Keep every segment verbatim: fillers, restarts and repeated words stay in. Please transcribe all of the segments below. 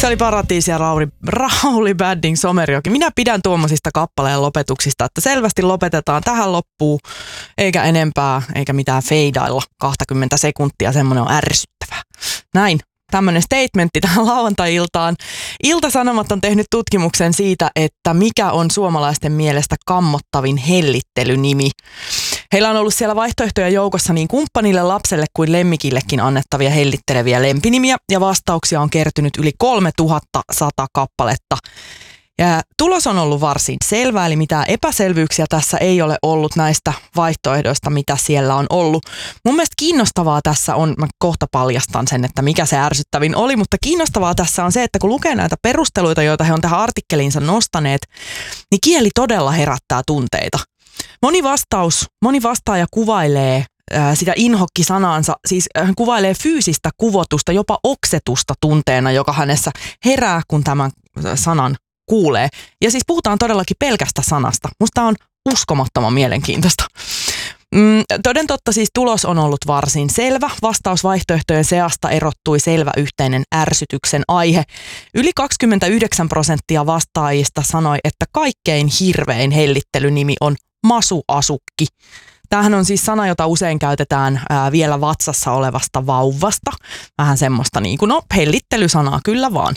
Se oli Paratiisi ja Rauli, Rauli Badding Somerjoki. Minä pidän tuommoisista kappaleen lopetuksista, että selvästi lopetetaan tähän loppuun, eikä enempää, eikä mitään feidailla kaksikymmentä sekuntia. Semmoinen on ärsyttävää. Näin. Tämmöinen statementti tähän lauantai-iltaan. Ilta-Sanomat on tehnyt tutkimuksen siitä, että mikä on suomalaisten mielestä kammottavin hellittelynimi. Heillä on ollut siellä vaihtoehtoja joukossa niin kumppanille, lapselle kuin lemmikillekin annettavia hellitteleviä lempinimiä, ja vastauksia on kertynyt yli kolmetuhatta sata kappaletta. Ja tulos on ollut varsin selvä, eli mitään epäselvyyksiä tässä ei ole ollut näistä vaihtoehdoista, mitä siellä on ollut. Mun mielestä kiinnostavaa tässä on, mä kohta paljastan sen, että mikä se ärsyttävin oli, mutta kiinnostavaa tässä on se, että kun lukee näitä perusteluita, joita he on tähän artikkeliinsa nostaneet, niin kieli todella herättää tunteita. Moni vastaus, moni vastaaja kuvailee äh, sitä inhokki-sanaansa, siis hän kuvailee fyysistä kuvotusta, jopa oksetusta tunteena, joka hänessä herää, kun tämän sanan kuulee. Ja siis puhutaan todellakin pelkästä sanasta. Musta on uskomattoman mielenkiintoista. Mm, toden totta siis tulos on ollut varsin selvä. Vastausvaihtoehtojen seasta erottui selvä yhteinen ärsytyksen aihe. Yli kaksikymmentäyhdeksän prosenttia vastaajista sanoi, että kaikkein hirvein hellittelynimi on masuasukki. Tämähän on siis sana, jota usein käytetään ää, vielä vatsassa olevasta vauvasta. Vähän semmoista niin kuin, no hellittelysanaa kyllä vaan.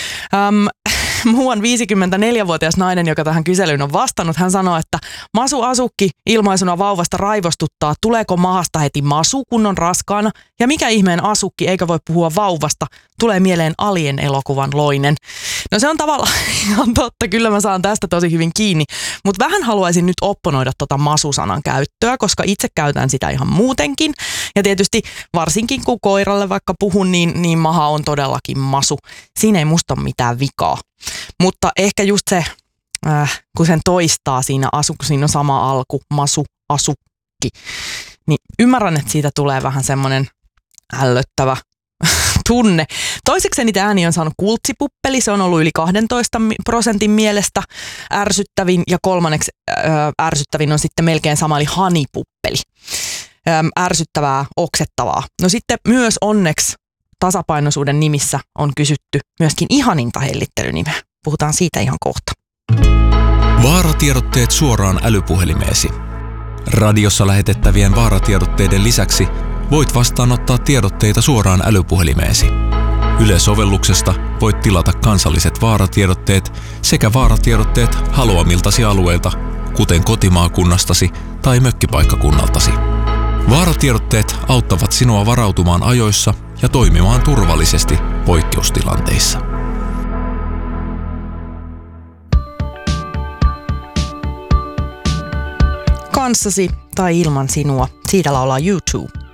Öm, Muuan viisikymmentäneljävuotias nainen, joka tähän kyselyyn on vastannut, hän sanoi, että masu asukki ilmaisuna vauvasta raivostuttaa, tuleeko mahasta heti masu, kun on raskaana, ja mikä ihmeen asukki, eikä voi puhua vauvasta, tulee mieleen Alien-elokuvan loinen. No se on tavallaan ihan totta, kyllä mä saan tästä tosi hyvin kiinni, mutta vähän haluaisin nyt opponoida tota masu-sanan käyttöä, koska itse käytän sitä ihan muutenkin, ja tietysti varsinkin kun koiralle vaikka puhun, niin, niin maha on todellakin masu. Siinä ei musta ole mitään vikaa. Mutta ehkä just se, äh, kun sen toistaa siinä asu, kun siinä on sama alku, masu, asukki, niin ymmärrän, että siitä tulee vähän semmoinen ällöttävä tunne. Toiseksi niitä ääni on saanut kultsipuppeli, se on ollut yli kahdentoista prosentin mielestä ärsyttävin, ja kolmanneksi äh, ärsyttävin on sitten melkein sama, eli hanipuppeli. Ähm, ärsyttävää, oksettavaa. No sitten myös onneksi tasapainoisuuden nimissä on kysytty myöskin ihaninta hellittelynimeä. Puhutaan siitä ihan kohta. Vaaratiedotteet suoraan älypuhelimeesi. Radiossa lähetettävien vaaratiedotteiden lisäksi voit vastaanottaa tiedotteita suoraan älypuhelimeesi. Yle-sovelluksesta voit tilata kansalliset vaaratiedotteet sekä vaaratiedotteet haluamiltasi alueilta, kuten kotimaakunnastasi tai mökkipaikkakunnaltasi. Vaaratiedotteet auttavat sinua varautumaan ajoissa ja toimimaan turvallisesti poikkeustilanteissa. Kanssasi tai ilman sinua, siitä laulaa YouTube.